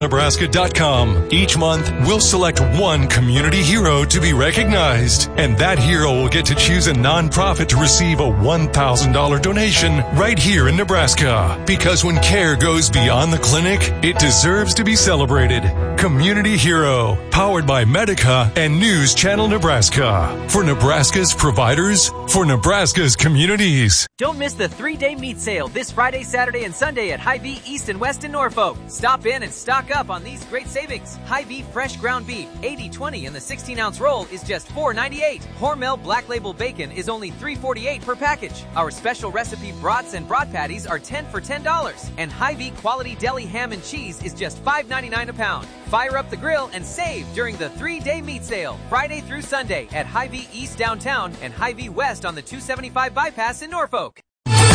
Nebraska.com. Each month, we'll select one community hero to be recognized, and that hero will get to choose a nonprofit to receive a $1,000 donation right here in Nebraska. Because when care goes beyond the clinic, it deserves to be celebrated. Community Hero, powered by Medica and News Channel Nebraska. For Nebraska's providers, for Nebraska's communities. Don't miss the 3-day meat sale this Friday, Saturday, and Sunday at Hy-Vee East and West in Norfolk. Stop in and stock up on these great savings. Hy-Vee fresh ground beef, 80/20 in the 16-ounce roll is just $4.98. Hormel Black Label bacon is only $3.48 per package. Our special recipe brats and brat patties are 10 for $10. And Hy-Vee quality deli ham and cheese is just $5.99 a pound. Fire up the grill and save during the 3-day meat sale, Friday through Sunday at Hy-Vee East downtown and Hy-Vee West on the 275 bypass in Norfolk.